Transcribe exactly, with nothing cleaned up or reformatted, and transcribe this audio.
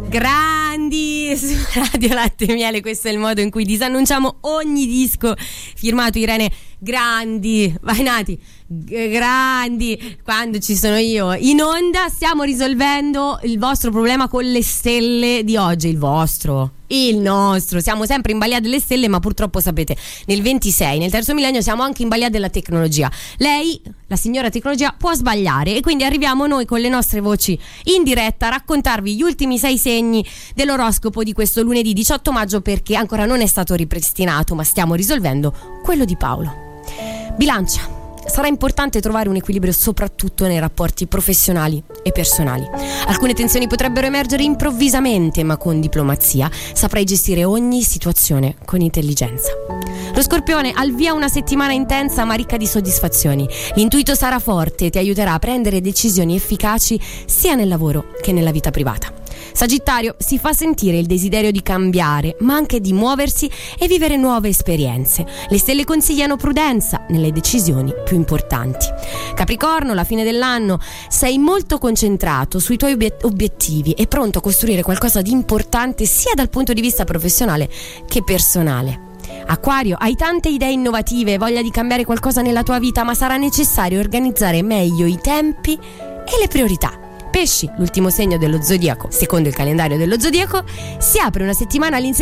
Grandi su Radio Latte e Miele, questo è il modo in cui disannunciamo ogni disco firmato Irene. Grandi, vai Nati, grandi, quando ci sono io in onda stiamo risolvendo il vostro problema con le stelle di oggi. Il vostro, il nostro, siamo sempre in balia delle stelle, ma purtroppo sapete, nel ventisei, nel terzo millennio, siamo anche in balia della tecnologia. Lei, la signora tecnologia, può sbagliare e quindi arriviamo noi con le nostre voci in diretta a raccontarvi gli ultimi sei segni dell'oroscopo di questo lunedì diciotto maggio, perché ancora non è stato ripristinato, ma stiamo risolvendo quello di Paolo. Bilancia. Sarà importante trovare un equilibrio soprattutto nei rapporti professionali e personali. Alcune tensioni potrebbero emergere improvvisamente, ma con diplomazia saprai gestire ogni situazione con intelligenza. Lo Scorpione, al via una settimana intensa ma ricca di soddisfazioni. L'intuito sarà forte e ti aiuterà a prendere decisioni efficaci sia nel lavoro che nella vita privata. Sagittario, si fa sentire il desiderio di cambiare, ma anche di muoversi e vivere nuove esperienze. Le stelle consigliano prudenza nelle decisioni più importanti. Capricorno, la fine dell'anno, sei molto concentrato sui tuoi obiet- obiettivi e pronto a costruire qualcosa di importante sia dal punto di vista professionale che personale. Acquario, hai tante idee innovative e voglia di cambiare qualcosa nella tua vita, ma sarà necessario organizzare meglio i tempi e le priorità. Pesci, l'ultimo segno dello zodiaco, secondo il calendario dello zodiaco, si apre una settimana all'insegna